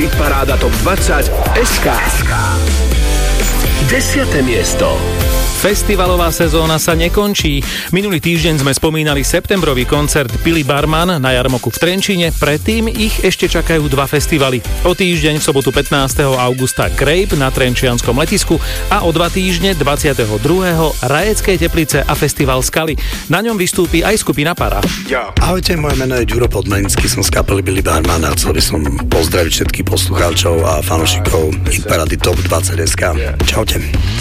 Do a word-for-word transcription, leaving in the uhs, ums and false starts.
Hitparáda Top dvadsať es ká. Desiate miesto. Festivalová sezóna sa nekončí. Minulý týždeň sme spomínali septembrový koncert Billy Barman na Jarmoku v Trenčíne, predtým ich ešte čakajú dva festivaly. O týždeň v sobotu pätnásteho augusta Grape na trenčianskom letisku a o dva týždne dvadsiateho druhého Rajecké Teplice a festival Skaly. Na ňom vystúpi aj skupina Para. Ahojte, moje meno je Ďuro Podmanický, som z kapely Billy Barman a chcel by som pozdraviť všetkých poslucháčov a fanúšikov Hitparády Top dvadsať es ká. Čaute.